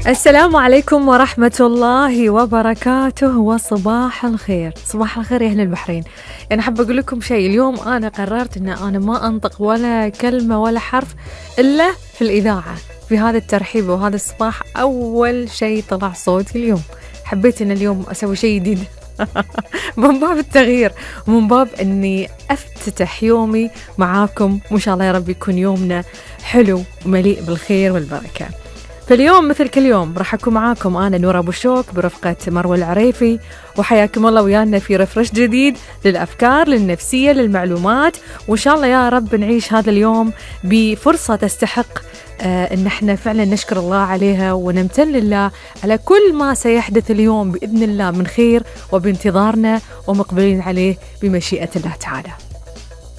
السلام عليكم ورحمة الله وبركاته وصباح الخير. صباح الخير يا أهل البحرين. أنا حابة أقول لكم شيء. اليوم أنا قررت أن أنا ما أنطق ولا كلمة ولا حرف إلا في الإذاعة في هذا الترحيب وهذا الصباح. أول شيء طلع صوتي اليوم. حبيت أن اليوم أسوي شيء جديد من باب التغيير ومن باب أني أفتتح يومي معاكم، وإن شاء الله يا رب يكون يومنا حلو ومليء بالخير والبركة. فاليوم مثل كل يوم راح أكون معاكم أنا نور أبو شوك برفقة مروة العريفي، وحياكم الله ويانا في رفرش جديد للأفكار، للنفسية، للمعلومات، وإن شاء الله يا رب نعيش هذا اليوم بفرصة تستحق إن احنا فعلا نشكر الله عليها ونمتن لله على كل ما سيحدث اليوم بإذن الله من خير، وبانتظارنا ومقبلين عليه بمشيئة الله تعالى.